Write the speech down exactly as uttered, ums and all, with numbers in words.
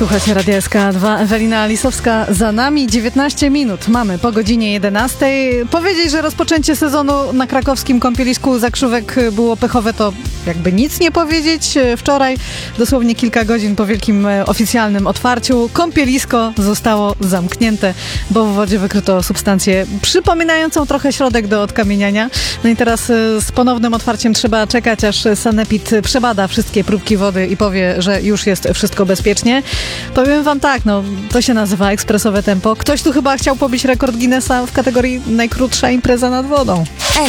Słuchajcie, Radia S K dwa, Ewelina Lisowska za nami, dziewiętnaście minut mamy po godzinie jedenastej. Powiedzieć, że rozpoczęcie sezonu na krakowskim kąpielisku Zakrzówek było pechowe, to jakby nic nie powiedzieć. Wczoraj, dosłownie kilka godzin po wielkim oficjalnym otwarciu, kąpielisko zostało zamknięte, bo w wodzie wykryto substancję przypominającą trochę środek do odkamieniania. No i teraz z ponownym otwarciem trzeba czekać, aż sanepid przebada wszystkie próbki wody i powie, że już jest wszystko bezpiecznie. Powiem wam tak, no to się nazywa ekspresowe tempo. Ktoś tu chyba chciał pobić rekord Guinnessa w kategorii najkrótsza impreza nad wodą.